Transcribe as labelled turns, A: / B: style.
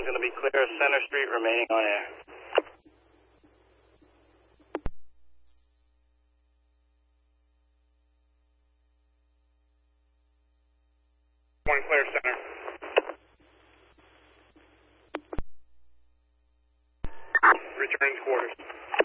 A: going to be clear of Center Street, remaining on air.
B: One clear center. Return to quarters.